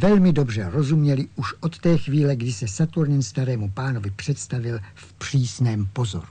velmi dobře rozuměli už od té chvíle, kdy se Saturnin starému pánovi představil v přísném pozoru.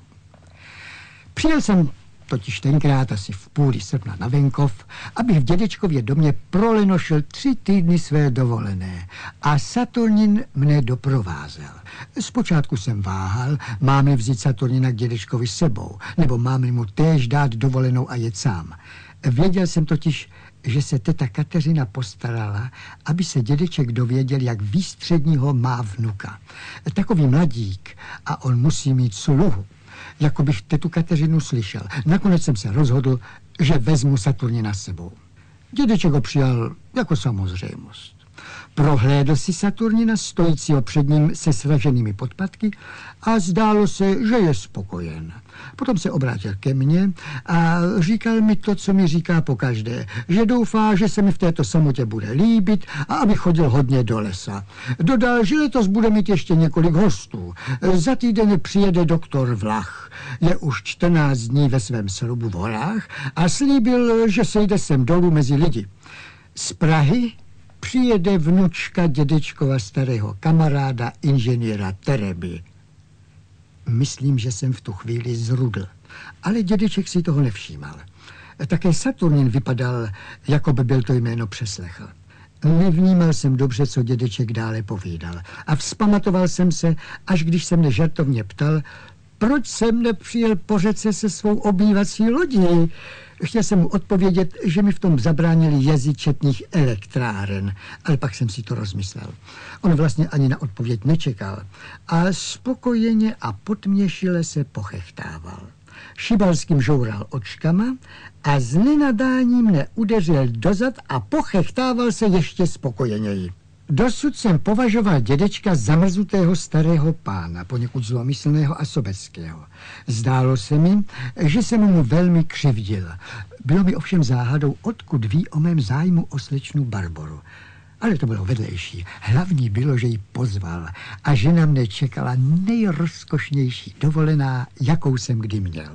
Přijel jsem totiž tenkrát asi v půli srpna na venkov, abych v dědečkově domě prolenošil 3 týdny své dovolené a Saturnin mne doprovázel. Zpočátku jsem váhal, mám-li vzít Saturnina k dědečkovi sebou, nebo mám-li mu též dát dovolenou a jet sám. Věděl jsem totiž, že se teta Kateřina postarala, aby se dědeček dověděl, jak výstředního má vnuka. Takový mladík a on musí mít sluhu. Jako bych tetu Kateřinu slyšel. Nakonec jsem se rozhodl, že vezmu Saturnina s sebou. Dědeček ho přijal jako samozřejmost. Prohlédl si Saturnina, stojícího před ním se sraženými podpatky a zdálo se, že je spokojen. Potom se obrátil ke mně a říkal mi to, co mi říká pokaždé, že doufá, že se mi v této samotě bude líbit a aby chodil hodně do lesa. Dodal, že letos bude mít ještě několik hostů. Za týden přijede doktor Vlach. Je už 14 dní ve svém srubu v horách a slíbil, že sejde sem dolů mezi lidi. Z Prahy přijede vnučka dědečkova starého kamaráda inženýra Tereby. Myslím, že jsem v tu chvíli zrudl, ale dědeček si toho nevšímal. Také Saturnin vypadal, jako by byl to jméno přeslechl. Nevnímal jsem dobře, co dědeček dále povídal a vzpamatoval jsem se, až když se mne žartovně ptal, proč jsem nepřijel po řece se svou obývací lodí. Chtěl jsem mu odpovědět, že mi v tom zabránili jezy četných elektráren, ale pak jsem si to rozmyslel. On vlastně ani na odpověď nečekal a spokojeně a podměšile se pochechtával. Šibalským žoural očkama a z nenadání mne udeřil dozad a pochechtával se ještě spokojeněji. Dosud jsem považoval dědečka za mrzutého starého pána, poněkud zlomyslného a sobeckého. Zdálo se mi, že jsem mu velmi křivdil. Bylo mi ovšem záhadou, odkud ví o mém zájmu o slečnu Barboru. Ale to bylo vedlejší. Hlavní bylo, že ji pozval a že na mne čekala nejrozkošnější dovolená, jakou jsem kdy měl.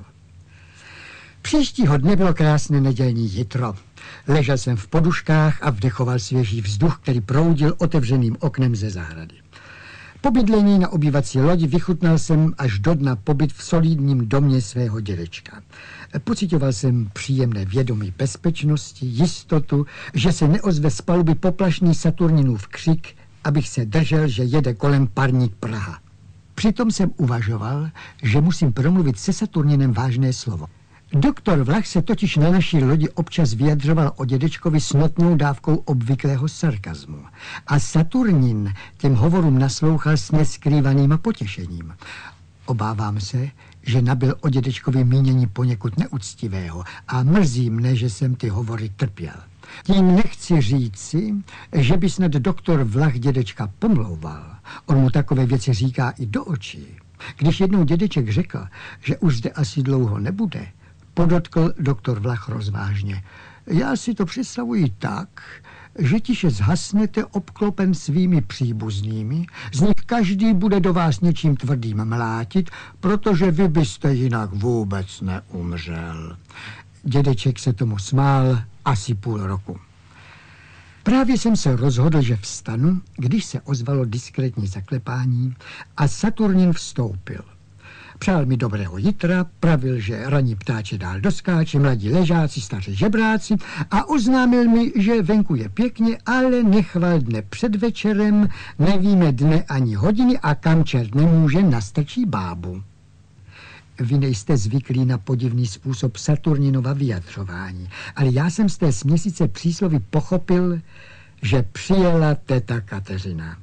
Příštího dne bylo krásné nedělní jitro. Ležel jsem v poduškách a vdechoval svěží vzduch, který proudil otevřeným oknem ze zahrady. Po bydlení na obývací lodi vychutnal jsem až do dna pobyt v solidním domě svého dědečka. Pocitoval jsem příjemné vědomí bezpečnosti, jistotu, že se neozve z paluby poplašný Saturninův křik, abych se držel, že jede kolem parník Praha. Přitom jsem uvažoval, že musím promluvit se Saturninem vážné slovo. Doktor Vlach se totiž na naší lodi občas vyjadřoval o dědečkovi s notnou dávkou obvyklého sarkazmu. A Saturnin těm hovorům naslouchal s neskrývaným potěšením. Obávám se, že nabyl o dědečkovi mínění poněkud neúctivého a mrzí mne, že jsem ty hovory trpěl. Tím nechci říci, že by snad doktor Vlach dědečka pomlouval. On mu takové věci říká i do očí. Když jednou dědeček řekl, že už zde asi dlouho nebude, podotkl doktor Vlach rozvážně. Já si to představuji tak, že tiše zhasnete obklopen svými příbuznými, z nich každý bude do vás něčím tvrdým mlátit, protože vy byste jinak vůbec neumřel. Dědeček se tomu smál asi půl roku. Právě jsem se rozhodl, že vstanu, když se ozvalo diskrétní zaklepání a Saturnin vstoupil. Přál mi dobrého jitra, pravil, že raní ptáče dál doskáče, mladí ležáci, staří žebráci a oznámil mi, že venku je pěkně, ale nechval dne před večerem, nevíme dne ani hodiny a kam čert nemůže, nastrčí bábu. Vy nejste zvyklí na podivný způsob Saturninova vyjadřování, ale já jsem z té směsice příslovy pochopil, že přijela teta Kateřina.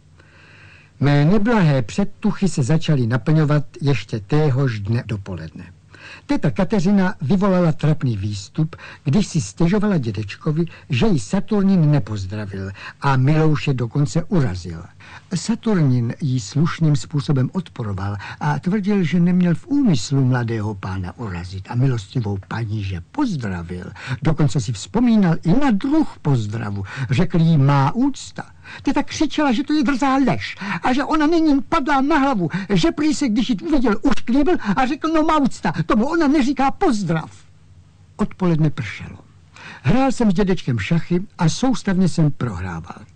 Mé neblahé předtuchy se začaly naplňovat ještě téhož dne dopoledne. Teta Kateřina vyvolala trapný výstup, když si stěžovala dědečkovi, že ji Saturnin nepozdravil a Milouše dokonce urazil. Saturnin jí slušným způsobem odporoval a tvrdil, že neměl v úmyslu mladého pána urazit a milostivou paní, že pozdravil. Dokonce si vzpomínal i na druh pozdravu. Řekl jí má úcta. Teta křičela, že to je drzá lež a že ona není padla na hlavu, že prý se, když ji uviděl, ušklíbil a řekl, no má úcta, tomu ona neříká pozdrav. Odpoledne pršelo. Hrál jsem s dědečkem šachy a soustavně jsem prohrával.